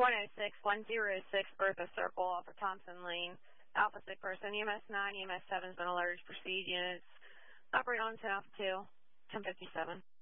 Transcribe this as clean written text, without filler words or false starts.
106 Bertha Circle off of Thompson Lane. Alpha sick person, EMS 9, EMS 7 has been alerted. Proceed units. Operate on 10 Alpha 2, 1057.